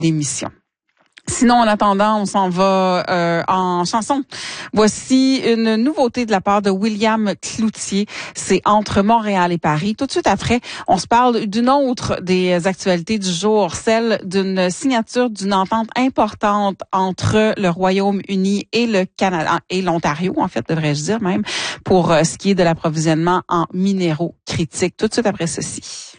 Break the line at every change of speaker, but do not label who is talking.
d'émission. Sinon, en attendant, on s'en va en chanson. Voici une nouveauté de la part de William Cloutier. C'est Entre Montréal et Paris. Tout de suite après, on se parle d'une autre des actualités du jour, celle d'une signature d'une entente importante entre le Royaume-Uni et le Canada, et l'Ontario, en fait, devrais-je dire même, pour ce qui est de l'approvisionnement en minéraux critiques. Tout de suite après ceci.